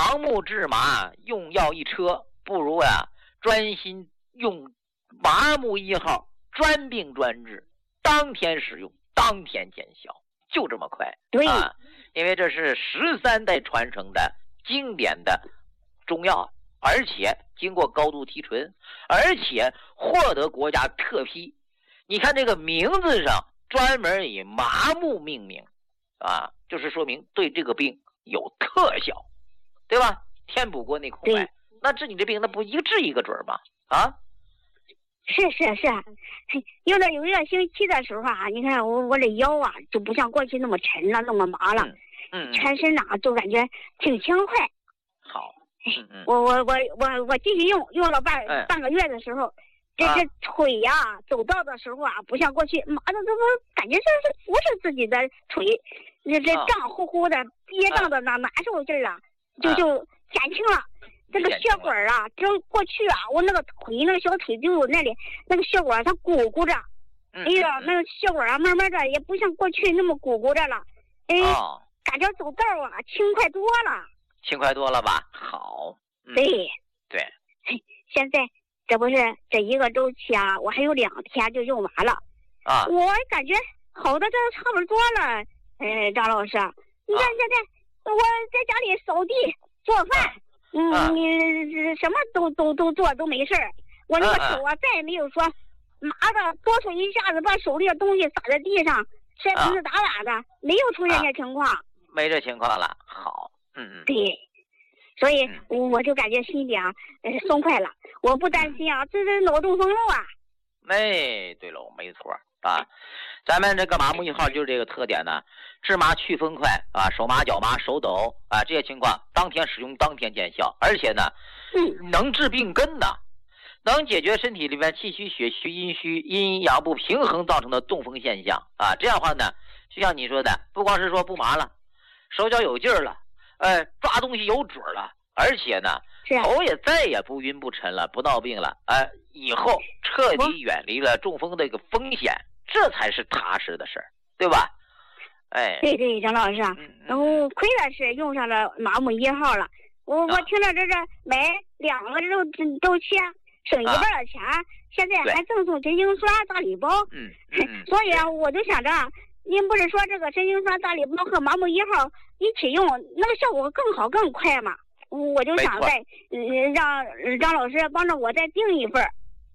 盲目治麻用药一车，不如专心用麻木1号，专病专治，当天使用，当天见效，就这么快。 对因为这是13代传承的经典的中药，而且经过高度提纯，而且获得国家特批。你看这个名字上专门以麻木命名就是说明对这个病有特效，对吧？填补国内空白，那治你这病那不一个治一个准吗？ 是，有一个星期的时候你看我这腰就不像过去那么沉了，那么麻了，全身就感觉挺轻快。 好， 我继续用了半个月的时候，这腿走道的时候不像过去麻的，都感觉这不是自己的腿，这胀乎乎的，憋胀的难受劲儿就减轻了。这个血管就过去我那个腿那个小腿就有那里那个血管它鼓鼓着，哎呀，那个血管慢慢的也不像过去那么鼓鼓着了，感觉走道轻快多了。 轻快多了吧？好， 对，现在这不是这一个周期我还有2天就用完了我感觉好的这差不多了。张老师，你看现在我在家里扫地做饭，你什么都做都没事儿。我那个手再也没有说麻的多手一下子把手里的东西撒在地上摔盆子打瓦的，没有出现这情况。 没这情况了。好， 对，所以我就感觉心里松快了，我不担心这是脑中风了对喽，没错咱们这个麻木1号就是这个特点呢，治麻祛风快手麻脚麻手抖这些情况当天使用当天见效，而且呢能治病根能解决身体里面气虚血虚阴虚阴阳不平衡造成的中风现象这样的话呢，就像你说的，不光是说不麻了，手脚有劲儿了，抓东西有准了，而且呢头也再也不晕不沉了，不闹病了以后彻底远离了中风的一个风险，这才是踏实的事儿，对吧？ 对，张老师亏了是用上了麻木1号了。我听着这买2个周期省1半的钱，现在还赠送神经栓大礼包。所以我就想着，您不是说这个神经栓大礼包和麻木1号一起用，那个效果更好更快嘛？我就想再让张老师帮着我再订一份。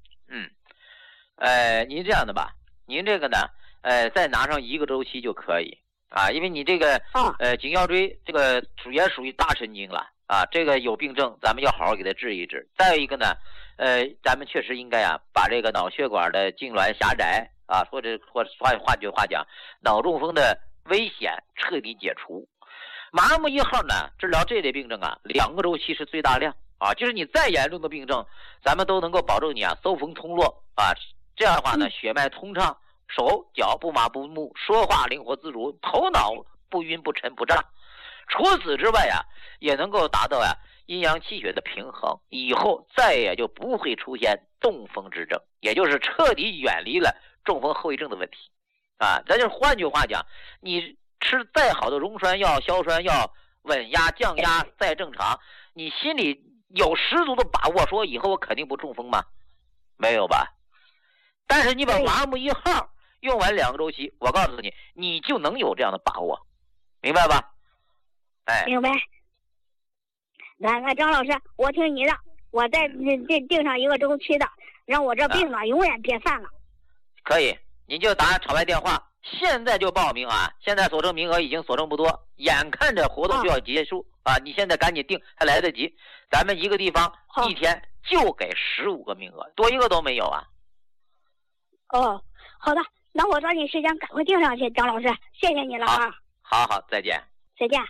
您这样的吧，您这个呢再拿上1个周期就可以因为你这个颈腰椎这个也属于大神经了这个有病症咱们要好好给它治一治。再一个呢咱们确实应该把这个脑血管的痉挛狭窄或换句话讲，脑中风的危险彻底解除。麻木1号呢治疗这类病症2个周期是最大量就是你再严重的病症咱们都能够保证你搜风通络这样的话呢血脉通畅，手脚不麻不木，说话灵活自如，头脑不晕不沉不胀。除此之外也能够达到阴阳气血的平衡，以后再也就不会出现中风之症，也就是彻底远离了中风后遗症的问题咱就换句话讲，你吃再好的溶栓药消栓药稳压降压再正常，你心里有十足的把握说以后我肯定不中风吗？没有吧？但是你把麻木1号用完2个周期，我告诉你，你就能有这样的把握，明白吧？ 明白。那张老师，我听你的，我再定上1个周期的，让我这病永远别犯了。 可以，你就打场外电话，现在就报名现在所剩名额已经所剩不多，眼看着活动就要结束你现在赶紧定，还来得及。咱们一个地方一天就给15个名额，多一个都没有好的，那我抓紧时间赶快定上去，张老师，谢谢你了好，再见。 再见。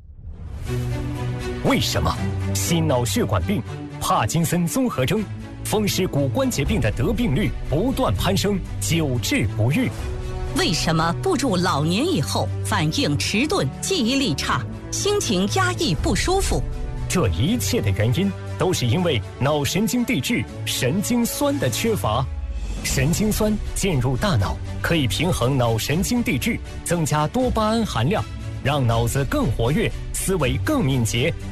为什么心脑血管病、帕金森综合征、风湿骨关节病的得病率不断攀升，久治不愈？ 为什么步入老年以后反应迟钝、记忆力差、心情压抑不舒服？ 这一切的原因都是因为脑神经递质神经酸的缺乏。神经酸进入大脑，可以平衡脑神经递质，增加多巴胺含量，让脑子更活跃，思维更敏捷。